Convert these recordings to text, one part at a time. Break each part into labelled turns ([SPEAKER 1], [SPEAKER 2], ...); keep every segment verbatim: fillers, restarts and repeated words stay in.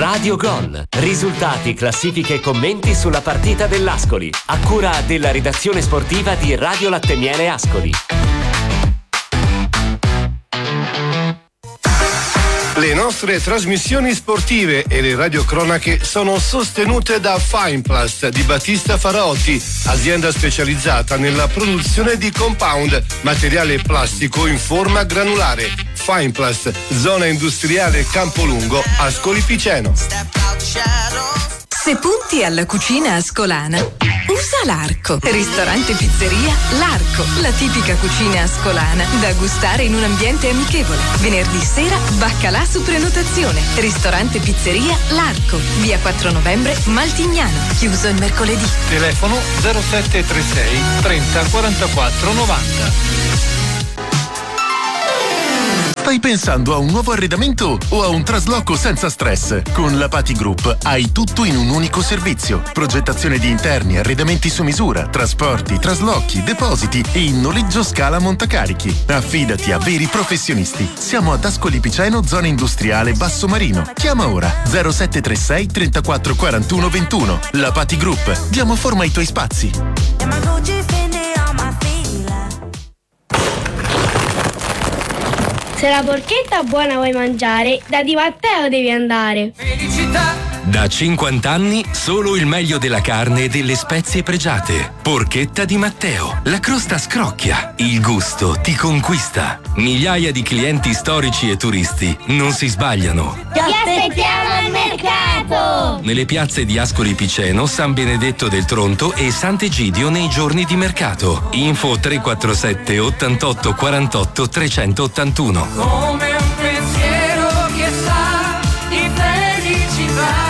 [SPEAKER 1] Radio Gol. Risultati, classifiche e commenti sulla partita dell'Ascoli. A cura della redazione sportiva di Radio Latte Miele Ascoli.
[SPEAKER 2] Le nostre trasmissioni sportive e le radiocronache sono sostenute da Fineplast di Battista Faraotti, azienda specializzata nella produzione di compound, materiale plastico in forma granulare. Fineplast, zona industriale Campolungo, Ascoli Piceno.
[SPEAKER 3] Se punti alla cucina ascolana, usa l'Arco. Ristorante Pizzeria L'Arco, la tipica cucina ascolana da gustare in un ambiente amichevole. Venerdì sera, baccalà su prenotazione. Ristorante Pizzeria L'Arco, via quattro novembre, Maltignano. Chiuso il mercoledì.
[SPEAKER 4] Telefono zero sette tre sei trenta quarantaquattro novanta.
[SPEAKER 5] Stai pensando a un nuovo arredamento o a un trasloco senza stress? Con la Pati Group hai tutto in un unico servizio. Progettazione di interni, arredamenti su misura, trasporti, traslochi, depositi e in noleggio scala montacarichi. Affidati a veri professionisti. Siamo ad Ascoli Piceno, zona industriale Basso Marino. Chiama ora zero sette tre sei trentaquattro quarantuno ventuno. La Pati Group. Diamo forma ai tuoi spazi.
[SPEAKER 6] Se la porchetta buona vuoi mangiare, da Di Matteo devi andare.
[SPEAKER 7] Felicità! Da cinquanta anni solo il meglio della carne e delle spezie pregiate. Porchetta Di Matteo. La crosta scrocchia, il gusto ti conquista. Migliaia di clienti storici e turisti non si sbagliano.
[SPEAKER 6] Ti aspettiamo al mercato!
[SPEAKER 7] Nelle piazze di Ascoli Piceno, San Benedetto del Tronto e Sant'Egidio nei giorni di mercato. Info tre quattro sette ottantotto quarantotto trecentottantuno.
[SPEAKER 8] Come un pensiero che sa di felicità.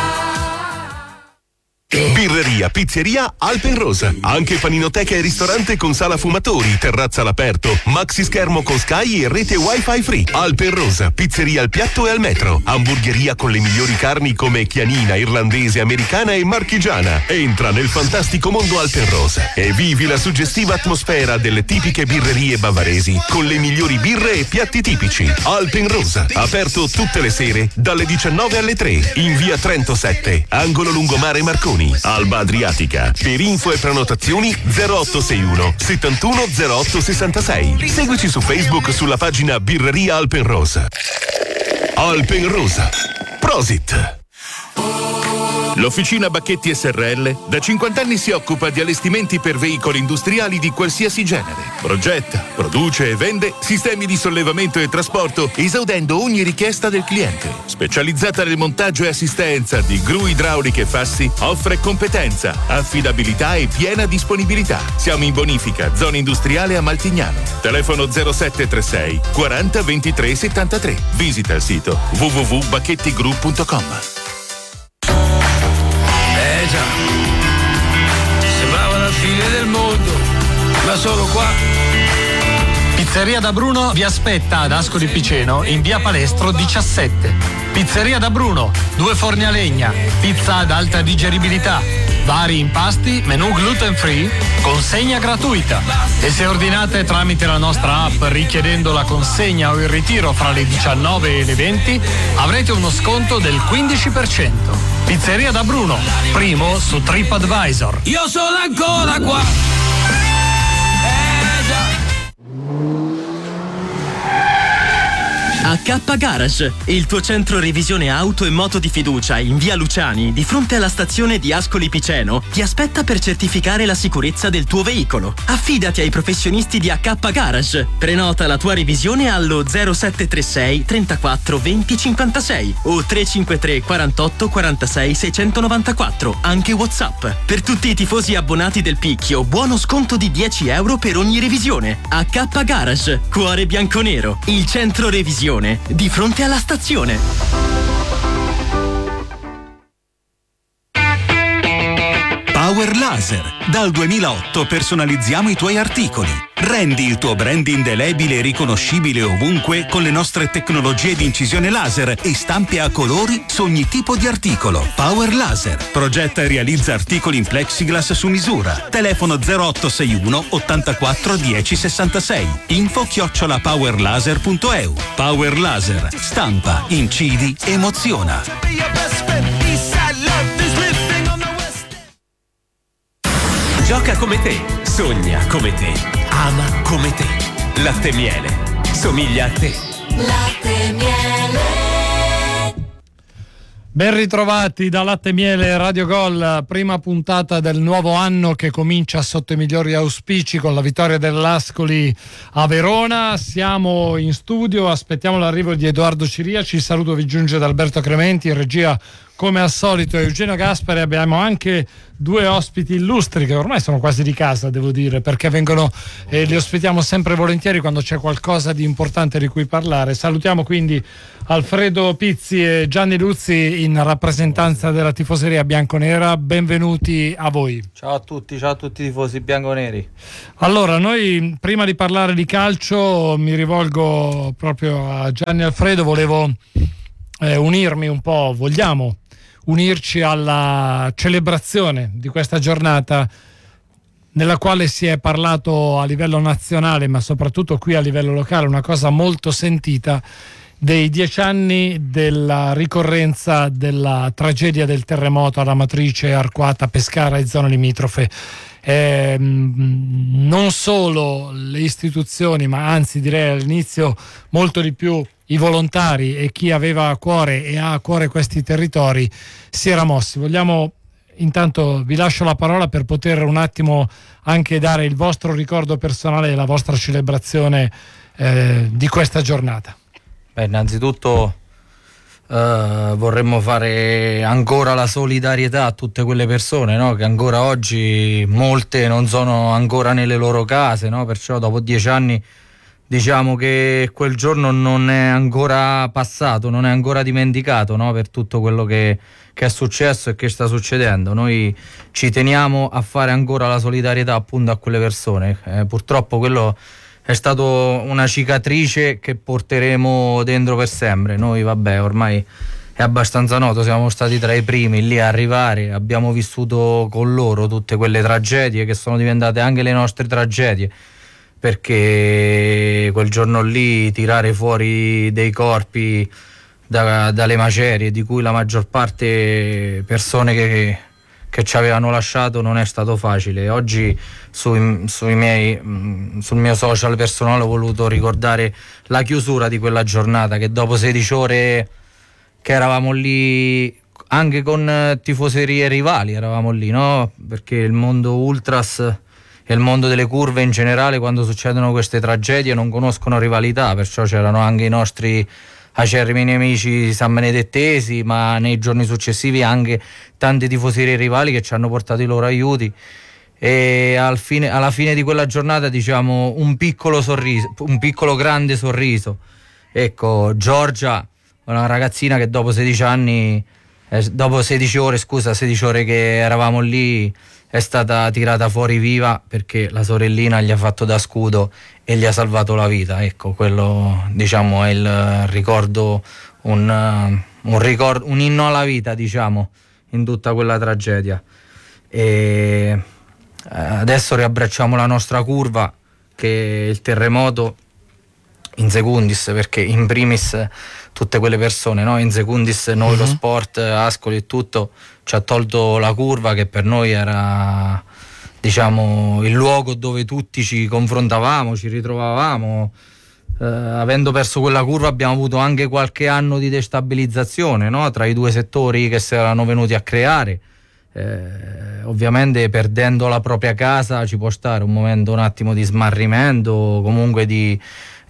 [SPEAKER 9] Birreria, pizzeria Alpenrosa. Anche paninoteca e ristorante con sala fumatori, terrazza all'aperto, maxi schermo con Sky e rete wifi free. Alpenrosa, pizzeria al piatto e al metro. Hamburgeria con le migliori carni come chianina, irlandese, americana e marchigiana. Entra nel fantastico mondo Alpenrosa e vivi la suggestiva atmosfera delle tipiche birrerie bavaresi con le migliori birre e piatti tipici. Alpenrosa, aperto tutte le sere dalle diciannove alle tre in via Trento sette, angolo lungomare Marconi. Alba Adriatica. Per info e prenotazioni zero otto sei uno settantuno zero otto sessantasei. Seguici su Facebook sulla pagina Birreria Alpenrosa. Alpenrosa. Prosit. L'Officina Bacchetti S R L da cinquanta anni si occupa di allestimenti per veicoli industriali di qualsiasi genere. Progetta, produce e vende sistemi di sollevamento e trasporto esaudendo ogni richiesta del cliente. Specializzata nel montaggio e assistenza di gru idrauliche e fassi, offre competenza, affidabilità e piena disponibilità. Siamo in bonifica, zona industriale a Maltignano. Telefono zero sette tre sei quaranta ventitré settantatré. Visita il sito w w w punto bacchettigroup punto com.
[SPEAKER 8] Eh già, sembrava la fine del mondo, ma solo qua.
[SPEAKER 4] Pizzeria da Bruno vi aspetta ad Ascoli Piceno in via Palestro diciassette. Pizzeria da Bruno, due forni a legna, pizza ad alta digeribilità, vari impasti, menù gluten free, consegna gratuita. E se ordinate tramite la nostra app richiedendo la consegna o il ritiro fra le diciannove e le venti, avrete uno sconto del quindici per cento. Pizzeria da Bruno, primo su TripAdvisor.
[SPEAKER 8] Io sono ancora qua.
[SPEAKER 10] A K Garage, il tuo centro revisione auto e moto di fiducia in via Luciani, di fronte alla stazione di Ascoli Piceno, ti aspetta per certificare la sicurezza del tuo veicolo. Affidati ai professionisti di A K Garage. Prenota la tua revisione allo zero sette tre sei trentaquattro venti cinquantasei o tre cinque tre quarantotto quarantasei seicentonovantaquattro, anche WhatsApp. Per tutti i tifosi abbonati del Picchio, buono sconto di dieci euro per ogni revisione. A K Garage, cuore bianconero, il centro revisione di fronte alla stazione.
[SPEAKER 11] Power Laser. Dal duemilaotto personalizziamo i tuoi articoli. Rendi il tuo brand indelebile e riconoscibile ovunque con le nostre tecnologie di incisione laser e stampe a colori su ogni tipo di articolo. Power Laser. Progetta e realizza articoli in plexiglass su misura. Telefono zero otto sei uno ottantaquattro dieci sessantasei. Info chiocciola powerlaser punto e u. Power Laser. Stampa, incidi, emoziona.
[SPEAKER 1] Gioca come te, sogna come te, ama come te. Latte Miele, somiglia a te.
[SPEAKER 8] Latte Miele.
[SPEAKER 4] Ben ritrovati da Latte Miele Radio Gol, prima puntata del nuovo anno che comincia sotto i migliori auspici con la vittoria dell'Ascoli a Verona. Siamo in studio, aspettiamo l'arrivo di Edoardo Ciriaci, il saluto vi giunge da Alberto Crementi, in regia come al solito Eugenio Gaspari. Abbiamo anche due ospiti illustri che ormai sono quasi di casa, devo dire, perché vengono e eh, li ospitiamo sempre volentieri quando c'è qualcosa di importante di cui parlare. Salutiamo quindi Alfredo Pizzi e Gianni Luzzi in rappresentanza della tifoseria bianconera. Benvenuti a voi.
[SPEAKER 12] Ciao a tutti, ciao a tutti i tifosi bianconeri.
[SPEAKER 4] Allora, noi prima di parlare di calcio mi rivolgo proprio a Gianni e Alfredo, volevo eh, unirmi un po', vogliamo unirci alla celebrazione di questa giornata nella quale si è parlato a livello nazionale, ma soprattutto qui a livello locale, una cosa molto sentita, dei dieci anni della ricorrenza della tragedia del terremoto alla Matrice, Arquata, Pescara e zone limitrofe. Eh, non solo le istituzioni, ma anzi direi all'inizio molto di più i volontari e chi aveva a cuore e ha a cuore questi territori si era mossi. Vogliamo, intanto vi lascio la parola per poter un attimo anche dare il vostro ricordo personale e la vostra celebrazione eh, di questa giornata.
[SPEAKER 12] Beh, innanzitutto eh, vorremmo fare ancora la solidarietà a tutte quelle persone, no? Che ancora oggi molte non sono ancora nelle loro case, no? Perciò dopo dieci anni diciamo che quel giorno non è ancora passato, non è ancora dimenticato, no? Per tutto quello che, che è successo e che sta succedendo. Noi ci teniamo a fare ancora la solidarietà appunto a quelle persone. Eh, purtroppo quello è stato una cicatrice che porteremo dentro per sempre. Noi vabbè, ormai è abbastanza noto, siamo stati tra i primi lì a arrivare, abbiamo vissuto con loro tutte quelle tragedie che sono diventate anche le nostre tragedie, perché quel giorno lì tirare fuori dei corpi da, dalle macerie, di cui la maggior parte persone che, che ci avevano lasciato, non è stato facile. Oggi sui, sui miei, sul mio social personale ho voluto ricordare la chiusura di quella giornata, che dopo sedici ore che eravamo lì anche con tifoserie rivali, eravamo lì, no? Perché il mondo ultras e il mondo delle curve in generale, quando succedono queste tragedie, non conoscono rivalità, perciò c'erano anche i nostri acerrimi nemici sambenedettesi, ma nei giorni successivi anche tanti tifoserie rivali che ci hanno portato i loro aiuti. E al fine, alla fine di quella giornata, diciamo, un piccolo sorriso, un piccolo grande sorriso. Ecco, Giorgia, una ragazzina che dopo sedici anni, eh, dopo sedici ore, scusa, sedici ore che eravamo lì, è stata tirata fuori viva perché la sorellina gli ha fatto da scudo e gli ha salvato la vita. Ecco, quello diciamo è il ricordo, un, un ricordo, un inno alla vita, diciamo, in tutta quella tragedia. E adesso riabbracciamo la nostra curva, che è il terremoto in secundis, perché in primis tutte quelle persone, no? In secundis noi, uh-huh. Lo sport, Ascoli e tutto ci ha tolto la curva, che per noi era, diciamo, il luogo dove tutti ci confrontavamo, ci ritrovavamo. Eh, avendo perso quella curva abbiamo avuto anche qualche anno di destabilizzazione, no? Tra i due settori che si erano venuti a creare. Eh, ovviamente perdendo la propria casa ci può stare un momento un attimo di smarrimento, comunque di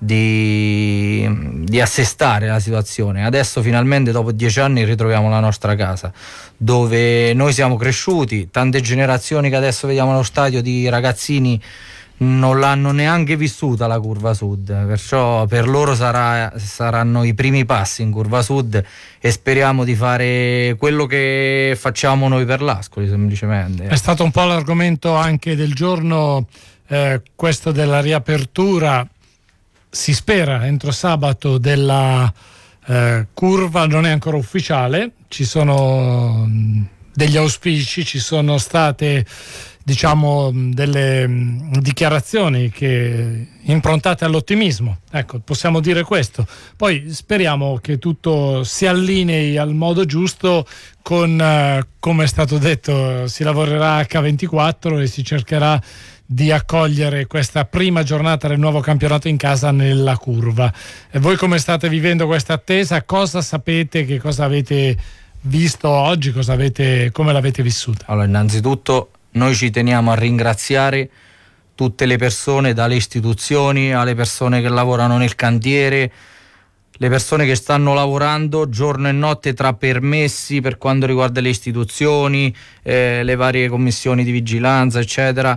[SPEAKER 12] Di, di assestare la situazione. Adesso finalmente dopo dieci anni ritroviamo la nostra casa, dove noi siamo cresciuti. Tante generazioni che adesso vediamo allo stadio di ragazzini non l'hanno neanche vissuta la curva sud, perciò per loro sarà, saranno i primi passi in curva sud, e speriamo di fare quello che facciamo noi per l'Ascoli, semplicemente.
[SPEAKER 4] È stato un po' l'argomento anche del giorno, eh, questo della riapertura. Si spera entro sabato della eh, curva, non è ancora ufficiale, ci sono degli auspici, ci sono state
[SPEAKER 13] diciamo delle mh, dichiarazioni che improntate all'ottimismo, ecco, possiamo dire questo. Poi speriamo che tutto si allinei al modo giusto con, eh, come è stato detto, si lavorerà acca ventiquattro e si cercherà di accogliere questa prima giornata del nuovo campionato in casa nella curva. E voi come state vivendo questa attesa? Cosa sapete, che cosa avete visto oggi, cosa avete, come l'avete vissuta?
[SPEAKER 12] Allora, innanzitutto noi ci teniamo a ringraziare tutte le persone, dalle istituzioni alle persone che lavorano nel cantiere, le persone che stanno lavorando giorno e notte tra permessi per quanto riguarda le istituzioni, eh, le varie commissioni di vigilanza, eccetera,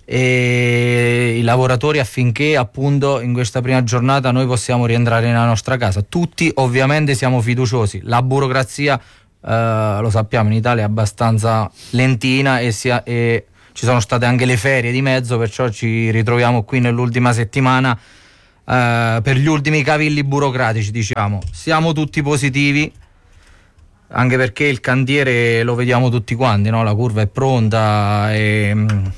[SPEAKER 12] e i lavoratori, affinché appunto in questa prima giornata noi possiamo rientrare nella nostra casa. Tutti ovviamente siamo fiduciosi, la burocrazia eh, lo sappiamo in Italia è abbastanza lentina e, sia, e ci sono state anche le ferie di mezzo, perciò ci ritroviamo qui nell'ultima settimana eh, per gli ultimi cavilli burocratici, diciamo. Siamo tutti positivi, anche perché il cantiere lo vediamo tutti quanti, no? La curva è pronta e,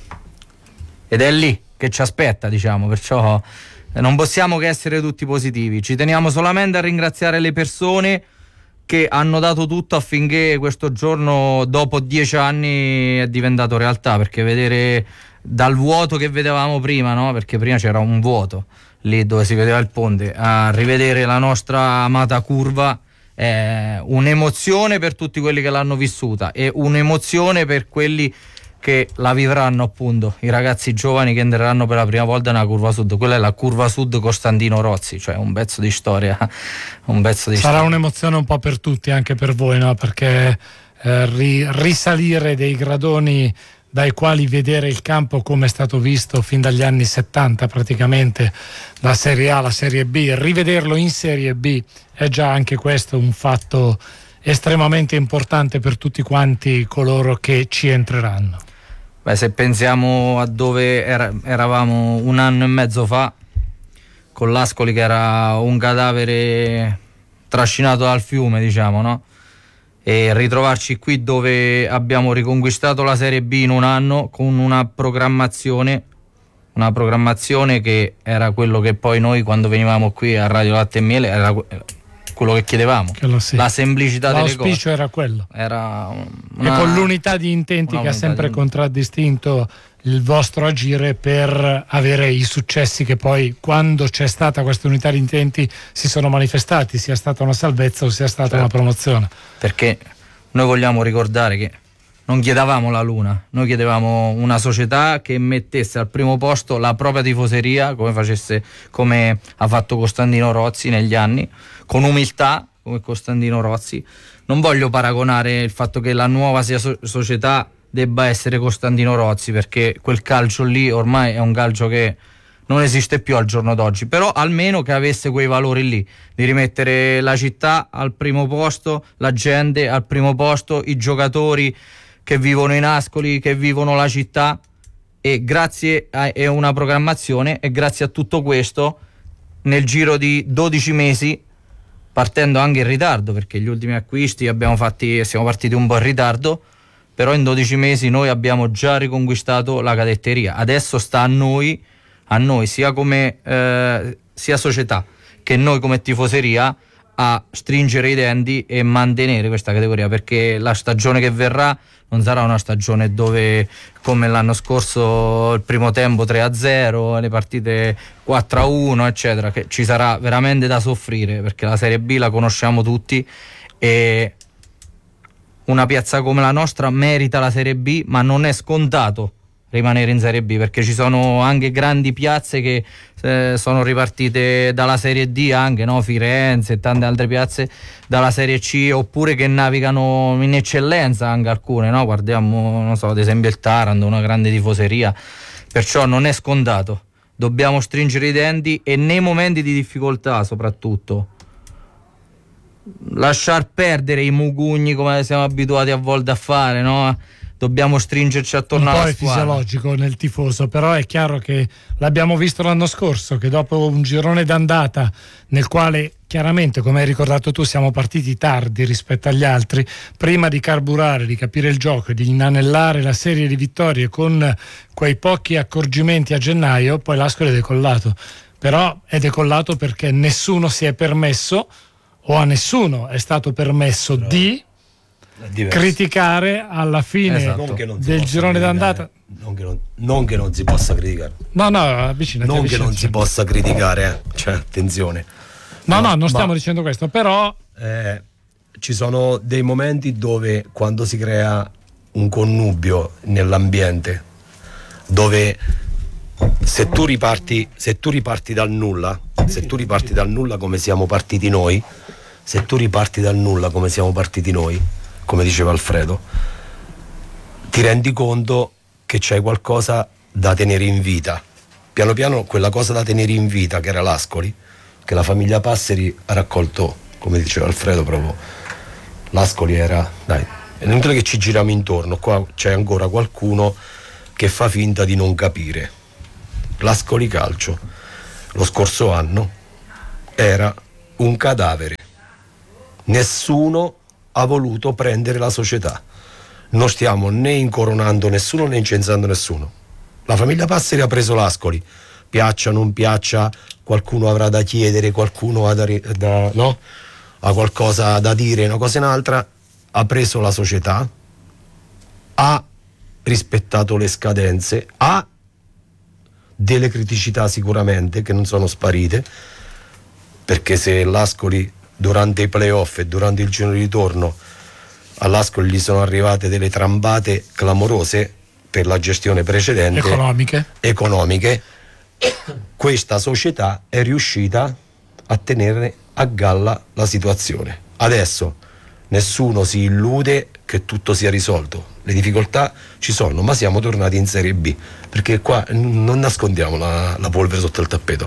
[SPEAKER 12] ed è lì che ci aspetta, diciamo, perciò non possiamo che essere tutti positivi. Ci teniamo solamente a ringraziare le persone che hanno dato tutto affinché questo giorno, dopo dieci anni, è diventato realtà, perché vedere dal vuoto che vedevamo prima, no? Perché prima c'era un vuoto lì dove si vedeva il ponte, a rivedere la nostra amata curva è un'emozione per tutti quelli che l'hanno vissuta e un'emozione per quelli che la vivranno, appunto, i ragazzi giovani che entreranno per la prima volta nella curva sud. Quella è la curva sud Costantino Rozzi, cioè un pezzo di storia, un pezzo di
[SPEAKER 13] sarà
[SPEAKER 12] storia.
[SPEAKER 13] Un'emozione un po' per tutti, anche per voi, no? Perché eh, ri- risalire dei gradoni dai quali vedere il campo come è stato visto fin dagli anni settanta, praticamente la Serie A, la Serie B, rivederlo in Serie B è già anche questo un fatto estremamente importante per tutti quanti coloro che ci entreranno.
[SPEAKER 12] Beh, se pensiamo a dove era, eravamo un anno e mezzo fa, con l'Ascoli che era un cadavere trascinato dal fiume, diciamo, no? E ritrovarci qui dove abbiamo riconquistato la Serie B in un anno con una programmazione, una programmazione che era quello che poi noi, quando venivamo qui a Radio Latte e Miele, era quello che chiedevamo, che sì. La semplicità delle cose.
[SPEAKER 13] L'auspicio era quello.
[SPEAKER 12] Era una,
[SPEAKER 13] e con l'unità di intenti che ha sempre di... contraddistinto il vostro agire per avere i successi che poi, quando c'è stata questa unità di intenti, si sono manifestati, sia stata una salvezza o sia stata certo. una promozione.
[SPEAKER 12] Perché noi vogliamo ricordare che non chiedevamo la luna, noi chiedevamo una società che mettesse al primo posto la propria tifoseria, come facesse, come ha fatto Costantino Rozzi negli anni, con umiltà, come Costantino Rozzi. Non voglio paragonare il fatto che la nuova sia so- società debba essere Costantino Rozzi, perché quel calcio lì ormai è un calcio che non esiste più al giorno d'oggi, però almeno che avesse quei valori lì, di rimettere la città al primo posto, la gente al primo posto, i giocatori che vivono in Ascoli, che vivono la città, e grazie a è una programmazione, e grazie a tutto questo nel giro di dodici mesi, partendo anche in ritardo, perché gli ultimi acquisti abbiamo fatti, siamo partiti un po' in ritardo, però in dodici mesi noi abbiamo già riconquistato la cadetteria. Adesso sta a noi, a noi sia come eh, sia società che noi come tifoseria, a stringere i denti e mantenere questa categoria, perché la stagione che verrà non sarà una stagione dove, come l'anno scorso, il primo tempo tre a zero, le partite quattro a uno, eccetera, che ci sarà veramente da soffrire, perché la Serie B la conosciamo tutti e una piazza come la nostra merita la Serie B, ma non è scontato rimanere in Serie B, perché ci sono anche grandi piazze che eh, sono ripartite dalla Serie D, anche, no? Firenze e tante altre piazze dalla Serie C, oppure che navigano in eccellenza anche alcune, no? Guardiamo, non so, ad esempio il Taranto, una grande tifoseria, perciò non è scontato, dobbiamo stringere i denti e nei momenti di difficoltà soprattutto lasciar perdere i mugugni come siamo abituati a volte a fare, no? dobbiamo stringerci attorno
[SPEAKER 13] un po'
[SPEAKER 12] alla
[SPEAKER 13] è
[SPEAKER 12] squadra.
[SPEAKER 13] fisiologico nel tifoso, però è chiaro che l'abbiamo visto l'anno scorso, che dopo un girone d'andata nel quale chiaramente, come hai ricordato tu, siamo partiti tardi rispetto agli altri, prima di carburare, di capire il gioco e di inanellare la serie di vittorie con quei pochi accorgimenti a gennaio, poi l'Ascoli è decollato. Però è decollato perché nessuno si è permesso, o a nessuno è stato permesso però di criticare alla fine, esatto, del girone d'andata.
[SPEAKER 14] Non che, non, non che non si possa criticare.
[SPEAKER 13] No, no, avvicinati.
[SPEAKER 14] Non che non si possa criticare, eh. Cioè, attenzione.
[SPEAKER 13] No, no,
[SPEAKER 14] no
[SPEAKER 13] non stiamo
[SPEAKER 14] ma,
[SPEAKER 13] dicendo questo, però
[SPEAKER 14] eh, ci sono dei momenti dove, quando si crea un connubio nell'ambiente, dove se tu riparti, se tu riparti dal nulla, se tu riparti dal nulla come siamo partiti noi, se tu riparti dal nulla come siamo partiti noi, come diceva Alfredo, ti rendi conto che c'è qualcosa da tenere in vita. Piano piano quella cosa da tenere in vita, che era l'Ascoli, che la famiglia Passeri ha raccolto, come diceva Alfredo, proprio l'Ascoli era, dai, è inutile che ci giriamo intorno, qua c'è ancora qualcuno che fa finta di non capire. L'Ascoli Calcio lo scorso anno era un cadavere, nessuno ha voluto prendere la società, non stiamo né incoronando nessuno né incensando nessuno. La famiglia Passeri ha preso l'Ascoli, piaccia o non piaccia, qualcuno avrà da chiedere, qualcuno ha, da, da, no? ha qualcosa da dire, una cosa e un'altra, ha preso la società, ha rispettato le scadenze, ha delle criticità sicuramente che non sono sparite, perché se l'Ascoli durante i playoff e durante il giro di ritorno all'Ascoli gli sono arrivate delle trambate clamorose per la gestione precedente,
[SPEAKER 13] economiche,
[SPEAKER 14] economiche questa società è riuscita a tenere a galla la situazione. Adesso nessuno si illude che tutto sia risolto, le difficoltà ci sono, ma siamo tornati in Serie B, perché qua non nascondiamo la, la polvere sotto il tappeto.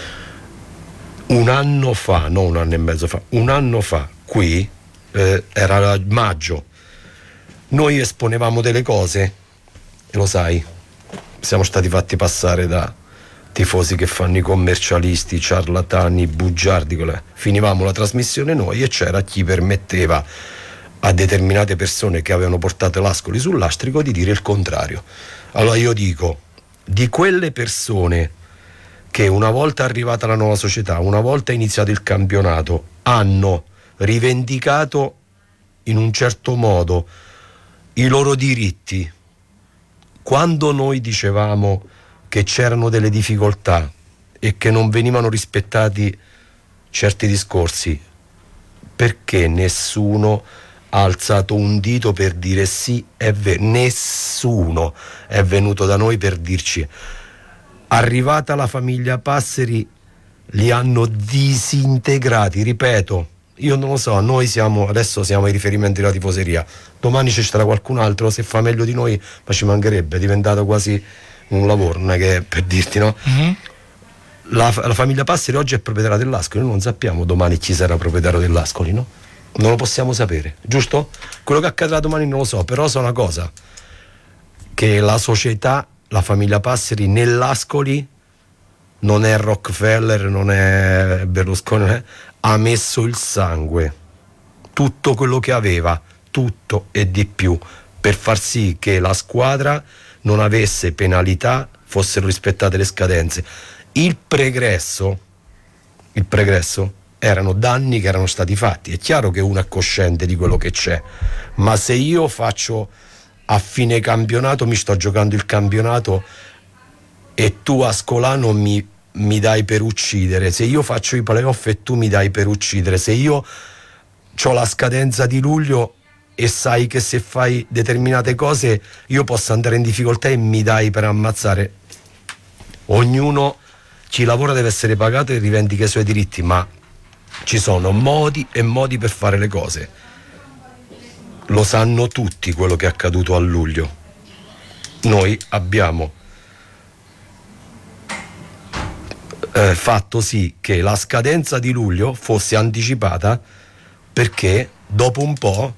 [SPEAKER 14] Un anno fa, non un anno e mezzo fa, un anno fa qui eh, era maggio, noi esponevamo delle cose e lo sai, siamo stati fatti passare da tifosi che fanno i commercialisti, ciarlatani, bugiardi, finivamo la trasmissione noi e c'era chi permetteva a determinate persone che avevano portato l'Ascoli sul lastrico di dire il contrario. Allora io dico, di quelle persone che una volta arrivata la nuova società, una volta iniziato il campionato, hanno rivendicato in un certo modo i loro diritti, quando noi dicevamo che c'erano delle difficoltà e che non venivano rispettati certi discorsi, perché nessuno ha alzato un dito per dire sì, è vero, nessuno è venuto da noi per dirci. Arrivata la famiglia Passeri li hanno disintegrati, ripeto, io non lo so, noi siamo adesso siamo i riferimenti della tifoseria, domani ci sarà qualcun altro, se fa meglio di noi, ma ci mancherebbe, è diventato quasi un lavoro, non è che per dirti, no? Mm-hmm. La, la famiglia Passeri oggi è proprietaria dell'Ascoli, noi non sappiamo domani chi sarà proprietario dell'Ascoli, no? Non lo possiamo sapere, giusto? Quello che accadrà domani non lo so, però so una cosa, che la società, la famiglia Passeri nell'Ascoli non è Rockefeller, non è Berlusconi, eh, ha messo il sangue, tutto quello che aveva, tutto e di più, per far sì che la squadra non avesse penalità, fossero rispettate le scadenze. Il pregresso, il pregresso erano danni che erano stati fatti. È chiaro che uno è cosciente di quello che c'è, ma se io faccio a fine campionato, mi sto giocando il campionato e tu Ascolano mi, mi dai per uccidere, se io faccio i playoff e tu mi dai per uccidere, se io ho la scadenza di luglio e sai che se fai determinate cose io posso andare in difficoltà e mi dai per ammazzare, ognuno, chi lavora deve essere pagato e rivendica i suoi diritti, ma ci sono modi e modi per fare le cose. Lo sanno tutti quello che è accaduto a luglio. Noi abbiamo eh, fatto sì che la scadenza di luglio fosse anticipata, perché dopo un po'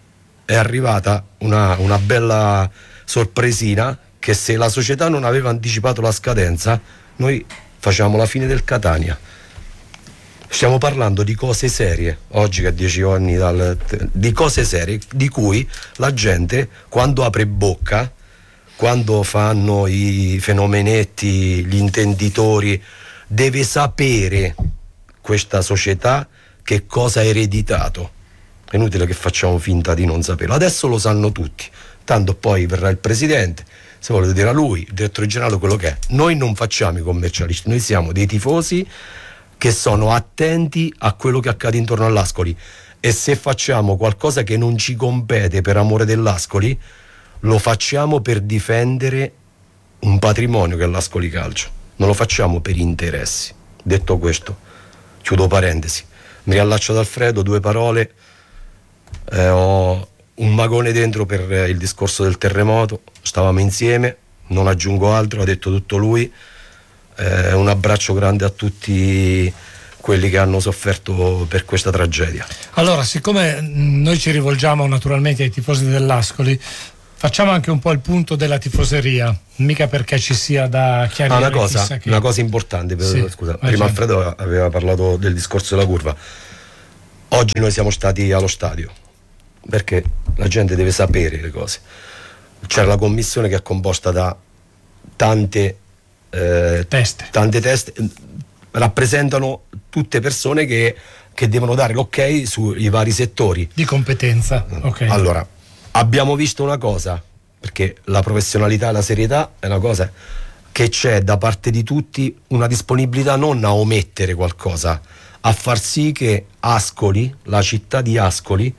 [SPEAKER 14] è arrivata una, una bella sorpresina, che se la società non aveva anticipato la scadenza noi facciamo la fine del Catania. Stiamo parlando di cose serie oggi, che a dieci anni dal, di cose serie di cui la gente, quando apre bocca, quando fanno i fenomenetti, gli intenditori, deve sapere questa società che cosa ha ereditato. È inutile che facciamo finta di non saperlo. Adesso lo sanno tutti, tanto poi verrà il presidente, se volete dire a lui, il direttore generale, quello che è. Noi non facciamo i commercialisti, noi siamo dei tifosi che sono attenti a quello che accade intorno all'Ascoli, e se facciamo qualcosa che non ci compete per amore dell'Ascoli, lo facciamo per difendere un patrimonio che è l'Ascoli Calcio, non lo facciamo per interessi. Detto questo, chiudo parentesi, mi riallaccio ad Alfredo, due parole. Eh, ho un magone dentro per il discorso del terremoto, stavamo insieme, non aggiungo altro, ha detto tutto lui. Eh, un abbraccio grande a tutti quelli che hanno sofferto per questa tragedia.
[SPEAKER 13] Allora, siccome noi ci rivolgiamo naturalmente ai tifosi dell'Ascoli, facciamo anche un po' il punto della tifoseria, mica perché ci sia da chiarire.
[SPEAKER 14] Ah, una cosa,
[SPEAKER 13] che...
[SPEAKER 14] una cosa importante, per,
[SPEAKER 13] sì,
[SPEAKER 14] scusa, prima Alfredo aveva parlato del discorso della curva. Oggi noi siamo stati allo stadio, perché la gente deve sapere le cose. C'è la commissione che è composta da tante eh,
[SPEAKER 13] teste.
[SPEAKER 14] tante teste, rappresentano tutte persone che, che devono dare l'ok sui vari settori
[SPEAKER 13] di competenza. Okay.
[SPEAKER 14] Allora, abbiamo visto una cosa, perché la professionalità e la serietà è una cosa che c'è da parte di tutti, una disponibilità non a omettere qualcosa, a far sì che Ascoli, la città di Ascoli,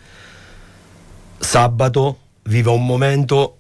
[SPEAKER 14] sabato viva un momento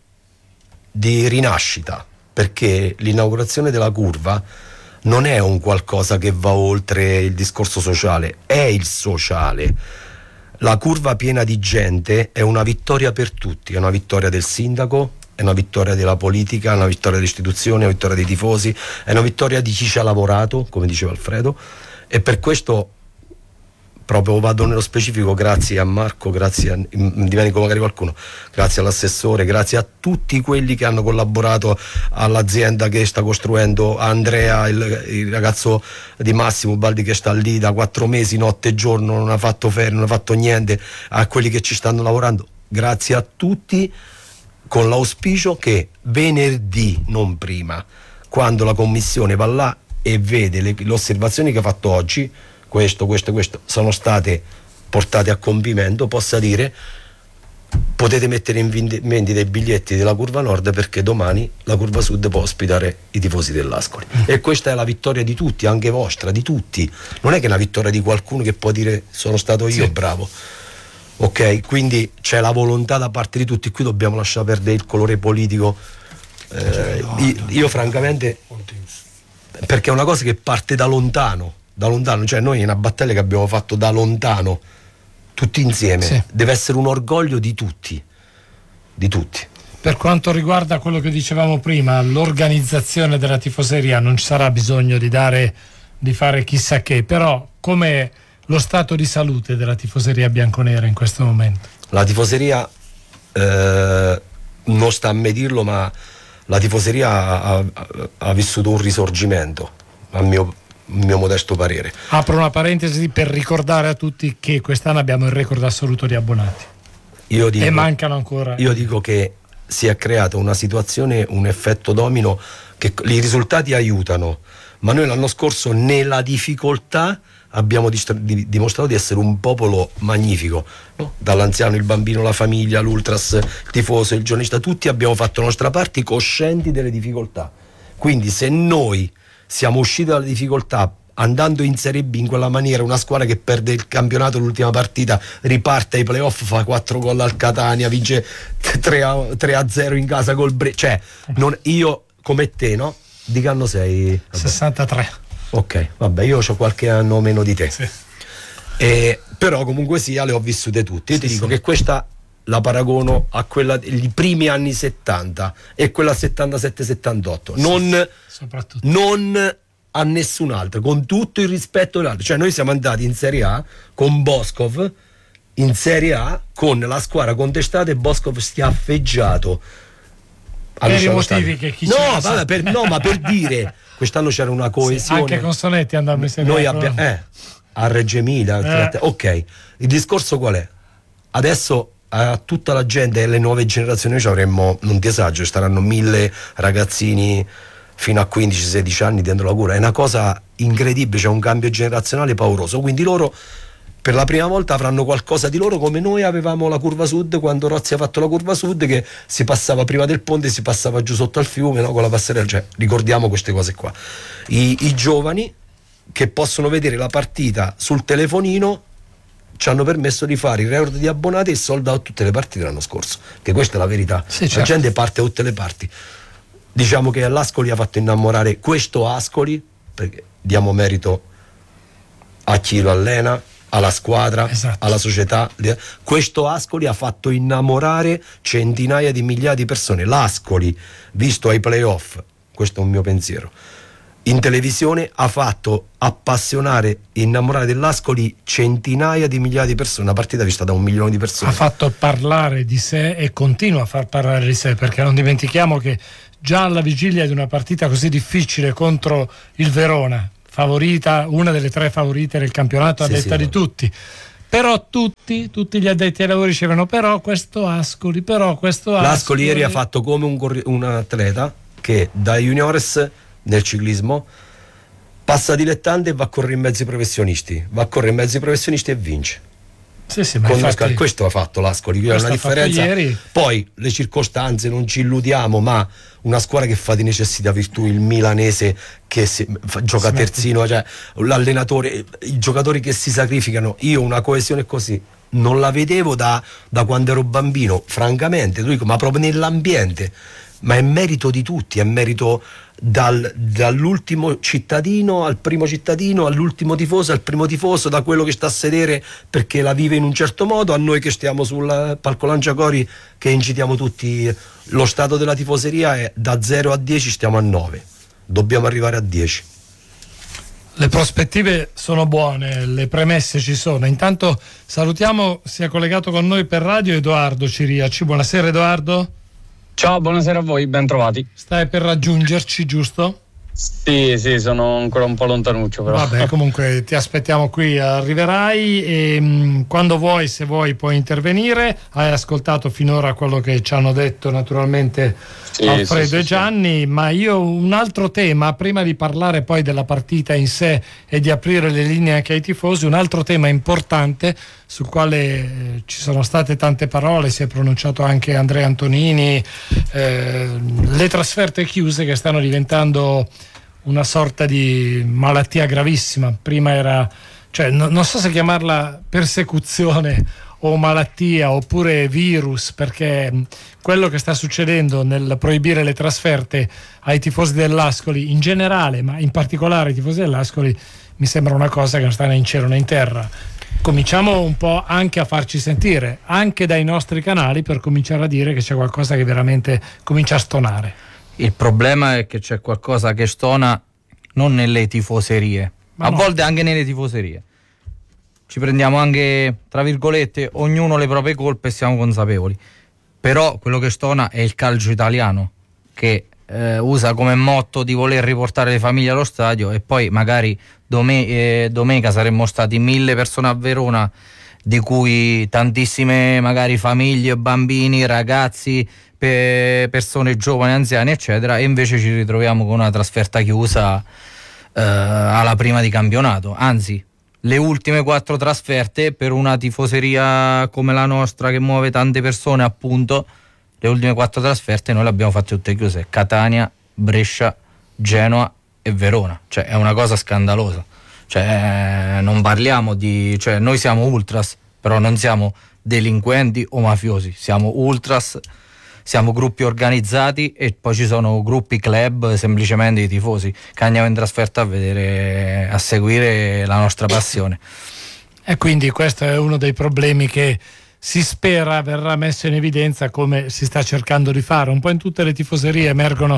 [SPEAKER 14] di rinascita, perché l'inaugurazione della curva non è un qualcosa che va oltre il discorso sociale, è il sociale. La curva piena di gente è una vittoria per tutti, è una vittoria del sindaco, è una vittoria della politica, è una vittoria delle istituzioni, è una vittoria dei tifosi, è una vittoria di chi ci ha lavorato, come diceva Alfredo, e per questo proprio vado nello specifico, grazie a Marco, grazie a, mi dimentico magari qualcuno, grazie all'assessore, grazie a tutti quelli che hanno collaborato all'azienda che sta costruendo, a Andrea, il, il ragazzo di Massimo Baldi che sta lì da quattro mesi, notte e giorno, non ha fatto ferie, non ha fatto niente, a quelli che ci stanno lavorando, grazie a tutti, con l'auspicio che venerdì, non prima, quando la commissione va là e vede le, le osservazioni che ha fatto oggi, questo, questo e questo sono state portate a compimento, possa dire potete mettere in vendita i biglietti della curva nord, perché domani la curva sud può ospitare i tifosi dell'Ascoli. E questa è la vittoria di tutti, anche vostra, di tutti, non è che è una vittoria di qualcuno che può dire sono stato io, sì, bravo, ok? Quindi c'è la volontà da parte di tutti, qui dobbiamo lasciare perdere il colore politico. eh, io, io francamente, perché è una cosa che parte da lontano da lontano, cioè noi è una battaglia che abbiamo fatto da lontano tutti insieme, sì, deve essere un orgoglio di tutti, di tutti.
[SPEAKER 13] Per quanto riguarda quello che dicevamo prima, l'organizzazione della tifoseria, non ci sarà bisogno di dare di fare chissà che, però come lo stato di salute della tifoseria bianconera in questo momento?
[SPEAKER 14] La tifoseria eh, non sta a me dirlo, ma la tifoseria ha, ha, ha vissuto un risorgimento, a mio il mio modesto parere.
[SPEAKER 13] Apro una parentesi per ricordare a tutti che quest'anno abbiamo il record assoluto di abbonati.
[SPEAKER 14] Io dico,
[SPEAKER 13] e mancano ancora.
[SPEAKER 14] Io dico che si è creata una situazione, un effetto domino, che i risultati aiutano, ma noi l'anno scorso nella difficoltà abbiamo dimostrato di essere un popolo magnifico, no? Dall'anziano, il bambino, la famiglia, l'ultras, il tifoso, il giornalista, tutti abbiamo fatto la nostra parte coscienti delle difficoltà. Quindi se noi siamo usciti dalle difficoltà andando in Serie B in quella maniera, una squadra che perde il campionato l'ultima partita, riparte ai playoff, fa quattro gol al Catania, vince tre a zero in casa col Bre... cioè non, io come te, no? Di che anno sei? Vabbè.
[SPEAKER 13] sessantatré. Ok,
[SPEAKER 14] vabbè, io ho qualche anno meno di te,
[SPEAKER 13] sì.
[SPEAKER 14] E, però comunque sia le ho vissute tutte. Io sì, ti dico sì. che questa la paragono a quella dei primi anni settanta e quella settantasette settantotto, sì, non, non a nessun altro, con tutto il rispetto dell'altro. Cioè noi siamo andati in Serie A con Boscov in Serie A con la squadra contestata e Boskov schiaffeggiato.
[SPEAKER 13] Per i motivi che chi
[SPEAKER 14] no,
[SPEAKER 13] c'era
[SPEAKER 14] vabbè, per, no, ma per dire, quest'anno c'era una coesione.
[SPEAKER 13] Sì, anche con Sonetti andammo in Serie A.
[SPEAKER 14] Noi abbiamo eh, a Reggio Emilia, eh. ok. Il discorso qual è? Adesso a tutta la gente e le nuove generazioni noi ci avremmo, non ti esagero, staranno mille ragazzini fino a quindici sedici anni dentro la cura. È una cosa incredibile, c'è un cambio generazionale pauroso, quindi loro per la prima volta avranno qualcosa di loro, come noi avevamo la curva sud quando Rozzi ha fatto la curva sud, che si passava prima del ponte, si passava giù sotto al fiume, no? Con la passerella, cioè ricordiamo queste cose qua. I, i giovani che possono vedere la partita sul telefonino ci hanno permesso di fare il record di abbonati e sold out tutte le partite l'anno scorso, che questa è la verità.
[SPEAKER 13] Sì,
[SPEAKER 14] la
[SPEAKER 13] certo.
[SPEAKER 14] gente parte a tutte le parti. Diciamo che l'Ascoli ha fatto innamorare questo Ascoli, perché diamo merito a chi lo allena, alla squadra, esatto, alla società. Questo Ascoli ha fatto innamorare centinaia di migliaia di persone. L'Ascoli, visto ai playoff, questo è un mio pensiero, in televisione ha fatto appassionare, innamorare dell'Ascoli centinaia di migliaia di persone, una partita vista da un milione di persone.
[SPEAKER 13] Ha fatto parlare di sé e continua a far parlare di sé, perché non dimentichiamo che già alla vigilia di una partita così difficile contro il Verona, favorita, una delle tre favorite del campionato,
[SPEAKER 14] sì,
[SPEAKER 13] a detta
[SPEAKER 14] sì,
[SPEAKER 13] di
[SPEAKER 14] no.
[SPEAKER 13] tutti, però tutti, tutti gli addetti ai lavori dicevano però questo Ascoli, però questo Ascoli.
[SPEAKER 14] L'Ascoli ieri ha fatto come un, corri- un atleta che da juniores nel ciclismo passa dilettante e va a correre in mezzi professionisti, va a correre in mezzi professionisti e vince.
[SPEAKER 13] Sì, sì, ma
[SPEAKER 14] Con
[SPEAKER 13] infatti,
[SPEAKER 14] questo ha fatto l'Ascoli, è una differenza.
[SPEAKER 13] Ieri.
[SPEAKER 14] Poi le circostanze, non ci illudiamo, ma una squadra che fa di necessità virtù, il milanese che si, fa, gioca terzino, cioè l'allenatore, i giocatori che si sacrificano. Io una coesione così non la vedevo da, da quando ero bambino, francamente, lo dico, ma proprio nell'ambiente. Ma è merito di tutti, è merito dal, dall'ultimo cittadino al primo cittadino, all'ultimo tifoso al primo tifoso, da quello che sta a sedere perché la vive in un certo modo, a noi che stiamo sul palco Lanciacori che incitiamo tutti. Lo stato della tifoseria è da zero a dieci, stiamo a nove, dobbiamo arrivare a dieci.
[SPEAKER 13] Le prospettive sono buone, le premesse ci sono. Intanto salutiamo, si è collegato con noi per radio Edoardo Ciriaci. Buonasera Edoardo.
[SPEAKER 15] Ciao, buonasera a voi, ben trovati.
[SPEAKER 13] Stai per raggiungerci, giusto?
[SPEAKER 15] Sì, sì, sono ancora un po' lontanuccio però.
[SPEAKER 13] Vabbè, comunque ti aspettiamo qui, arriverai e mh, quando vuoi, se vuoi, puoi intervenire. Hai ascoltato finora quello che ci hanno detto naturalmente sì, Alfredo sì, sì, e Gianni, sì. Ma io un altro tema, prima di parlare poi della partita in sé e di aprire le linee anche ai tifosi, un altro tema importante sul quale eh, ci sono state tante parole, si è pronunciato anche Andrea Antonini, eh, le trasferte chiuse che stanno diventando una sorta di malattia gravissima. Prima era, cioè no, non so se chiamarla persecuzione o malattia oppure virus, perché quello che sta succedendo nel proibire le trasferte ai tifosi dell'Ascoli in generale, ma in particolare ai tifosi dell'Ascoli, mi sembra una cosa che non sta né in cielo né in terra. Cominciamo un po' anche a farci sentire, anche dai nostri canali, per cominciare a dire che c'è qualcosa che veramente comincia a stonare.
[SPEAKER 12] Il problema è che c'è qualcosa che stona non nelle tifoserie, ma a no. volte anche nelle tifoserie. Ci prendiamo anche, tra virgolette, ognuno le proprie colpe e siamo consapevoli. Però quello che stona è il calcio italiano, che eh, usa come motto di voler riportare le famiglie allo stadio e poi magari dome- eh, domenica saremmo stati mille persone a Verona, di cui tantissime magari famiglie, bambini, ragazzi, pe- persone giovani, anziani eccetera, e invece ci ritroviamo con una trasferta chiusa eh, alla prima di campionato. Anzi, le ultime quattro trasferte per una tifoseria come la nostra che muove tante persone, appunto, le ultime quattro trasferte noi le abbiamo fatte tutte chiuse: Catania, Brescia, Genoa e Verona. Cioè è una cosa scandalosa. Cioè non parliamo di, cioè noi siamo ultras, però non siamo delinquenti o mafiosi, siamo ultras, siamo gruppi organizzati e poi ci sono gruppi club, semplicemente i tifosi che andiamo in trasferta a vedere, a seguire la nostra passione.
[SPEAKER 13] E quindi questo è uno dei problemi che si spera verrà messo in evidenza, come si sta cercando di fare. Un po' in tutte le tifoserie emergono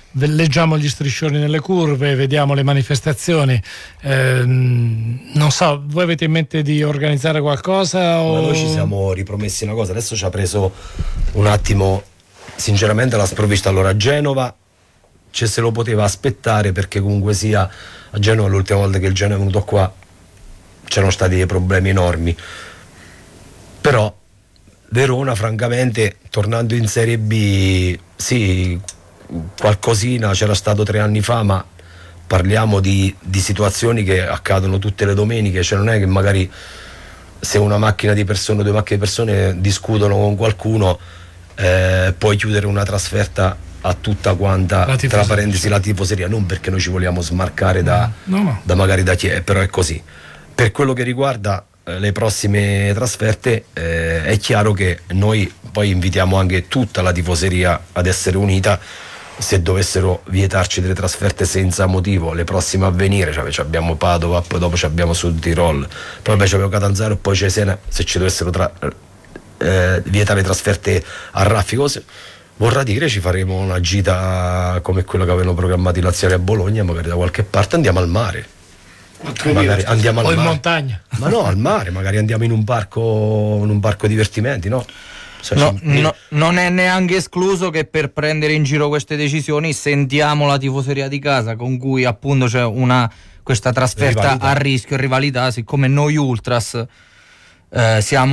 [SPEAKER 13] leggiamo gli striscioni nelle curve, vediamo le manifestazioni. Eh, non so, voi avete in mente di organizzare qualcosa? O...
[SPEAKER 14] Ma noi ci siamo ripromessi una cosa, adesso ci ha preso un attimo, sinceramente, la sprovvista. Allora a Genova ci se lo poteva aspettare, perché comunque sia a Genova l'ultima volta che il Genova è venuto qua c'erano stati dei problemi enormi, però Verona francamente tornando in Serie B sì, qualcosina c'era stato tre anni fa, ma parliamo di, di situazioni che accadono tutte le domeniche, cioè non è che magari se una macchina di persone, due macchine di persone discutono con qualcuno, eh, puoi chiudere una trasferta a tutta quanta, tra parentesi, la tifoseria, non perché noi ci vogliamo smarcare da,
[SPEAKER 13] no, no.
[SPEAKER 14] da magari da chi è, però è così. Per quello che riguarda eh, le prossime trasferte, eh, è chiaro che noi poi invitiamo anche tutta la tifoseria ad essere unita. Se dovessero vietarci delle trasferte senza motivo, le prossime a venire, cioè abbiamo Padova, poi dopo abbiamo Sud Tirol, poi vabbè abbiamo Catanzaro, poi Cesena. Se ci dovessero tra, eh, vietare trasferte a raffico, se, vorrà dire ci faremo una gita come quella che avevano programmato i laziali a Bologna, magari da qualche parte andiamo al mare. Magari andiamo al
[SPEAKER 13] o in
[SPEAKER 14] mare.
[SPEAKER 13] montagna.
[SPEAKER 14] Ma no, al mare, magari andiamo in un parco, in un parco divertimenti, no?
[SPEAKER 12] No, no, non è neanche escluso che per prendere in giro queste decisioni sentiamo la tifoseria di casa, con cui appunto c'è una questa trasferta
[SPEAKER 14] Rivalità.
[SPEAKER 12] a rischio e rivalità, siccome noi Ultras eh, siamo